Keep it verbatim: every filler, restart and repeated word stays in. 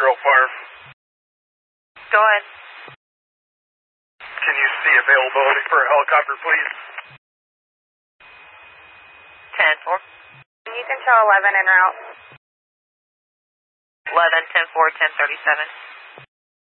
Trail Farm. Go ahead. Can you see availability for a helicopter, please? ten four. You can show eleven en route. eleven, ten four, ten thirty-seven.